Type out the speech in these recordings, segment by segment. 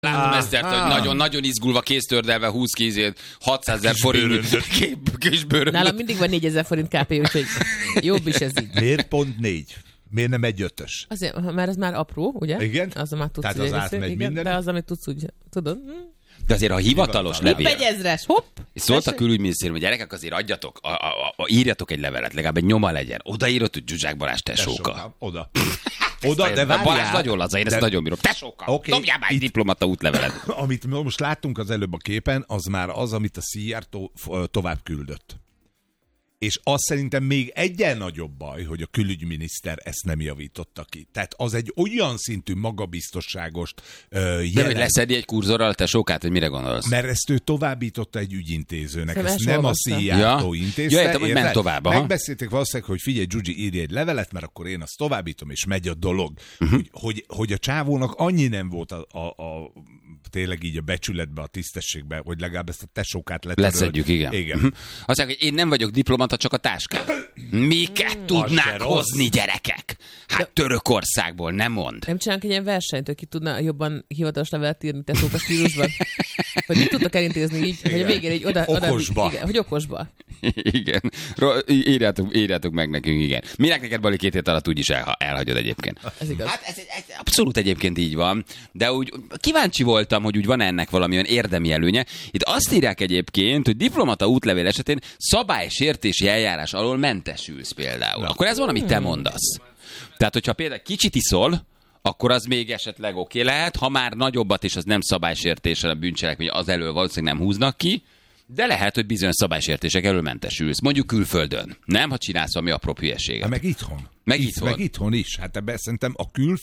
Látom ezt, hogy nagyon-nagyon izgulva, kéztördelve 20 kézért 600 000 forint kisbőröndöt. Nálam mindig van 4000 forint KP, úgyhogy jobb is ez így. Miért pont 4? Miért nem egy 5-ös? Azért, mert ez már apró, ugye? Igen? Az, már tudsz, tehát az átmegy minden. De az, amit tudsz úgy, tudod? De azért a hivatalos levél. Hopp, 1000-es, hopp! Szólt a külügyminisztérium, hogy gyerekek, azért adjatok, írjatok egy levelet, legalább egy nyoma legyen. Odaírod, hogy Zsuzsák Balázs tesóka. Oda, de Balázs nagyon laza, én ezt nagyon bírom. Tesóka, dobjál már egy diplomata útlevelet. Amit most láttunk az előbb a képen, az már az, amit a Szijjártó tovább küldött. És az szerintem még egyen nagyobb baj, hogy a külügyminiszter ezt nem javította ki. Tehát az egy olyan szintű magabiztosságos De hogy leszedi egy kurzorral a tesókát, hogy mire gondolsz? Mert ezt ő továbbította egy ügyintézőnek. Ezt nem a Szijjártó intézte. Ja, hogy ment tovább. Megbeszélték valószínűleg, hogy figyelj, Gyugyi, írj egy levelet, mert akkor én azt továbbítom, és megy a dolog. Hogy a csávónak annyi nem volt tényleg így a becsületbe, a tisztességbe, hogy legalább ezt a tesókát leszedjük, igen. Azt mondják, hogy én nem vagyok diplomata, csak a táskám. Miket tudnák hozni, gyerekek? Hát Törökországból, nem mond. Nem csinálunk egy ilyen versenyt, hogy ki tudna jobban hivatalos levelet írni tesóka stílusban? Hogy mit tudnak elintézni így, hogy a végén egy okosba. Igen, hogy okosba. Igen. Írjátok meg nekünk, igen. Minek neked, Bali, 2 hét alatt úgyis elhagyod egyébként. Ez igaz. Hát ez abszolút egyébként így van, de úgy kíváncsi voltam, hogy úgy van ennek valamilyen érdemi előnye. Itt azt írják egyébként, hogy diplomata útlevél esetén szabálysértési eljárás alól mentesülsz például. Akkor ez van, amit te mondasz. Tehát, hogyha például kicsit iszol, akkor az még esetleg oké lehet, ha már nagyobbat és az nem szabálysértéssel a bűncselekmény, az elől valószínűleg nem húznak ki, de lehet, hogy bizonyos szabálysértések elől mentesülsz. Mondjuk külföldön. Nem, ha csinálsz valami apró hülyeséget. Meg itthon. Meg itthon is. Hát ebben szerintem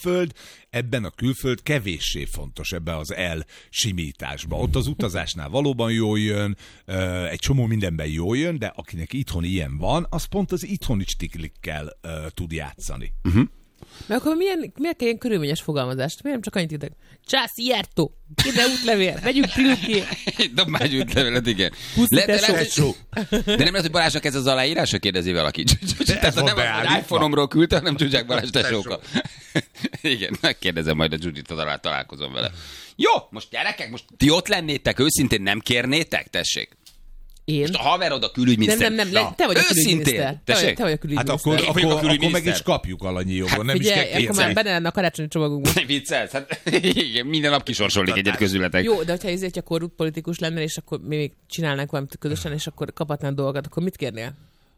ebben a külföld kevéssé fontos ebben az elsimításban. Ott az utazásnál valóban jól jön, egy csomó mindenben jól jön, de akinek itthon ilyen van, az pont az itthoni stiklikkel tud játszani. Mert akkor miért ilyen körülményes fogalmazást? Miért nem csak annyit írtak? Csász, Szijjártó! Ide útlevél! Megyünk Pilukért! Dob már egy útlevelet, igen. Puszi tesó! De nem lehet, hogy Balázsnak ez az aláírásra kérdezi valaki. Tehát nem az iPhone-omról küldte, hanem Zsuzsák Balázs tesóka. Igen, megkérdezem majd a Zsuzsit, találkozom vele. Jó, most gyerekek, most ti ott lennétek, őszintén nem kérnétek? Tessék. Én? Most a haverod a külügyminiszter. Nem, te vagy a külügyminiszter. Te vagy a külügyminiszter. Hát akkor meg is kapjuk alanyi jogon. Hát nem figyelj, is kell akkor már benne lenne a karácsonyi csomagunkban. Nem viccelsz? Hát igen, minden nap kisorsolnék egyet közületek. Jó, de hogyha ezért, korrupt politikus lennél, és akkor még csinálnánk valamit közösen, és akkor kaphatnál dolgokat, akkor mit kérnél?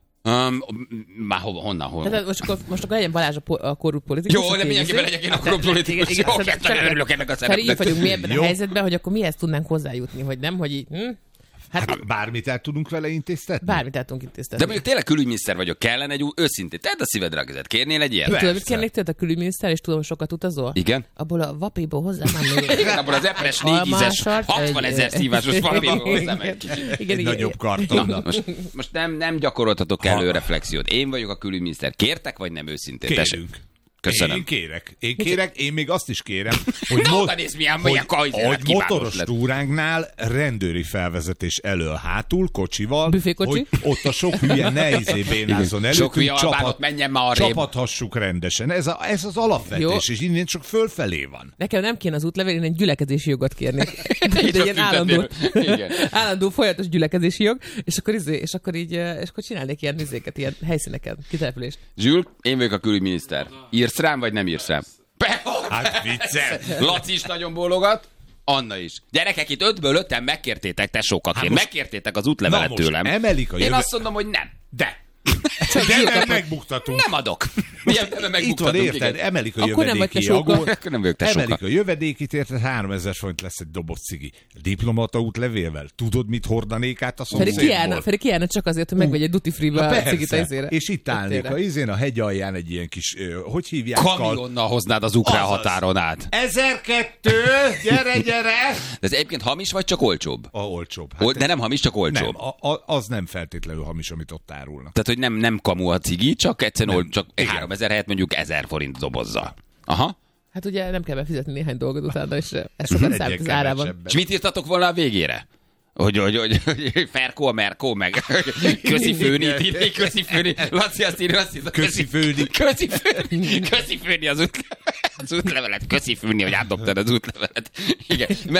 Már honnan? Tehát most akkor legyen Balázs a korrupt politikus. Jó, de mindenképpen legyek én a korrupt politikus. Jó, örülök ennek a szerepnek. Így vagyunk mi ebben a helyzetben, hogy akkor mihez tudnánk hozzájutni, hogy nem, hogy így... Hát bármit el tudunk vele intéztetni? Bármit el tudunk intéztetni. De mondjuk tényleg külügyminiszter vagyok, kellene egy őszintén. Tedd a szívedre a kezed. Kérnél egy ilyet? Tudod, mit kérnék tőled a külügyminiszter, és tudom, sokat utazol? Igen. Abból a vapéból hozzá már igen, abból az epres 4-10-es 60 000 szívásos vapéból hozzá egy kicsit. Egy nagyobb karton. Most nem gyakoroltatok elő reflexiót. Én vagyok a külügyminiszter. Kértek, vagy nem őszintén? Kérünk. Köszönöm. Én kérek, én még azt is kérem, hogy, hogy motoros túránknál rendőri felvezetés elől hátul, kocsival, hogy ott a sok hülye ne bénázzon elő, sok hülye albánot menjen már arrébb. Csapathassuk rendesen. Ez az alapvetés, jó. És innen csak fölfelé van. Nekem nem kéne az útlevél, én egy gyülekezési jogot kérnék. De ilyen állandó folyamatos gyülekezési jog, és akkor csinálnék ilyen ilyen helyszíneken, kitelepülést. Zsül, én vagyok a külügyminiszter. Írsz rám, vagy nem írsz rám? Hát viccel. Laci is nagyon bólogat, Anna is. Gyerekek, itt 5-ből 5-en megkértétek tesókaként. Megkértétek az útlevelet tőlem. Én azt mondom, hogy nem. De nem megbuktatunk. Nem adok. Itt van, érted? Emelik a jövedéki jogot. Emelik a jövedékit, érted? 3000 forint lesz egy doboz cigi. Diplomata útlevélvel. Tudod, mit hordanék át a szomszédból? Feri kiállna csak azért, hogy megvegy egy duty free-be a cigit az izére. És itt állnék a hegy alján egy ilyen kis, hogy hívják? Kamionnal hoznád az ukrán határon át. 1002, gyere! De ez egyébként hamis, vagy csak olcsóbb? Olcsóbb. De nem hamis, csak olcsóbb. Nem, az nem feltétlenül hamis, amit ott árulnak. Tehát, hogy nem kamu a cigi, csak egyszerűen csak 3000 helyett mondjuk 1000 forint dobozza. Aha. Hát ugye nem kell befizetni néhány dolgot utána, és ez sokat számít az árában. És mit írtatok volna a végére? hogy Ferkó a Merkó, meg köszi főni, köszi főni. Laci azt írja, köszi főni. Köszi főni az útlevelet. Köszi főni, hogy átdobtad az útlevelet. Igen.